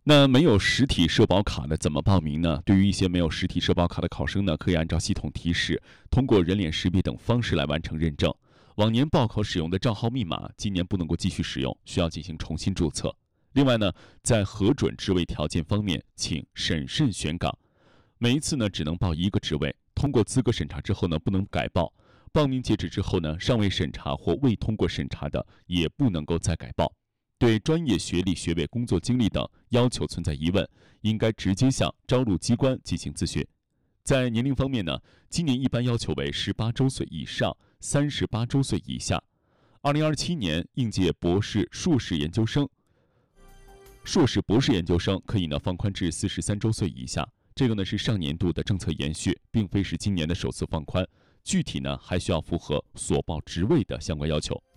那没有实体社保卡的怎么报名呢？对于一些没有实体社保卡的考生呢，可以按照系统提示，通过人脸识别等方式来完成认证。往年报考使用的账号密码，今年不能够继续使用，需要进行重新注册。另外呢，在核准职位条件方面，请审慎选岗。每一次呢，只能报一个职位，通过资格审查之后呢，不能改报。报名截止之后呢，尚未审查或未通过审查的，也不能够再改报。对专业学历、学位、工作经历等要求存在疑问，应该直接向招录机关进行咨询。在年龄方面呢，今年一般要求为18周岁以上，38周岁以下。2027年应届博士、硕士研究生、硕士、博士研究生可以呢放宽至43周岁以下。这个呢是上年度的政策延续，并非是今年的首次放宽。具体呢还需要符合所报职位的相关要求。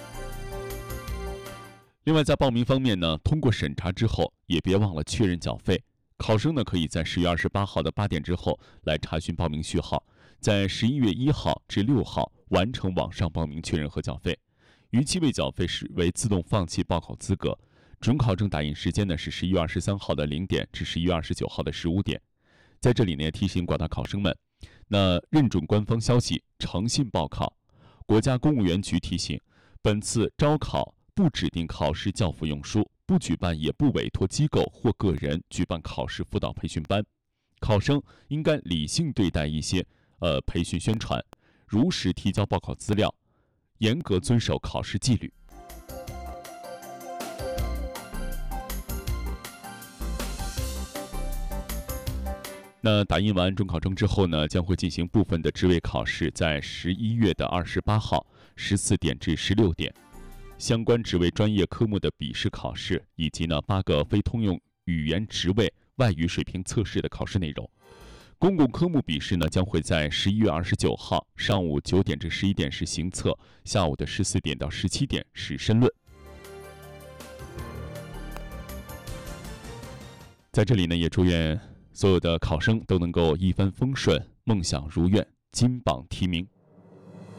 另外，在报名方面呢，通过审查之后，也别忘了确认缴费。考生呢，可以在10月28号的8点之后来查询报名序号，在11月1号至6号完成网上报名确认和缴费。逾期未缴费视为自动放弃报考资格。准考证打印时间呢是11月23号的0点至11月29号的15点。在这里呢，提醒广大考生们，那认准官方消息，诚信报考。国家公务员局提醒，本次招考不指定考试教辅用书，不举办也不委托机构或个人举办考试辅导培训班。考生应该理性对待一些培训宣传，如实提交报考资料，严格遵守考试纪律。那打印完准考证之后呢，将会进行部分的职位考试，在11月的28号14点至16点。相关职位专业科目的笔试考试，以及呢8个非通用语言职位外语水平测试的考试内容。公共科目笔试呢，将会在11月29号上午9点至11点是行测，下午的14点到17点是申论。在这里呢，也祝愿所有的考生都能够一帆风顺，梦想如愿，金榜题名。